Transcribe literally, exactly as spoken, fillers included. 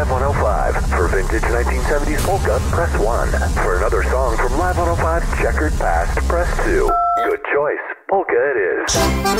Live one oh five. For vintage nineteen seventies polka, press one. For another song from Live one oh five's checkered past, press two. Good choice. Polka it is.